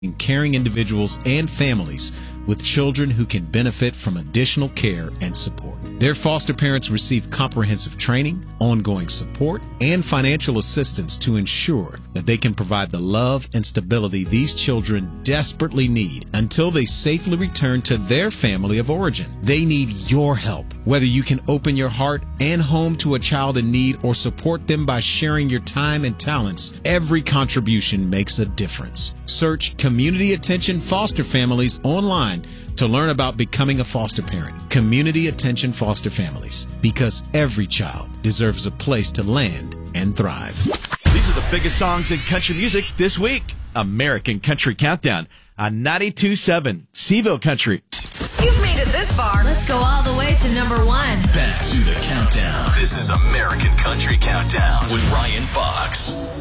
caring individuals and families with children who can benefit from additional care and support. Their foster parents receive comprehensive training, ongoing support, and financial assistance to ensure that they can provide the love and stability these children desperately need until they safely return to their family of origin. They need your help. Whether you can open your heart and home to a child in need or support them by sharing your time and talents, every contribution makes a difference. Search Community Attention Foster Families online to learn about becoming a foster parent. Community Attention Foster Families, because every child deserves a place to land and thrive. These are the biggest songs in country music this week. American Country Countdown on 92.7 Seville Country. You've made it this far. Let's go all the way to number one. Back to the countdown. This is American Country Countdown with Ryan Fox.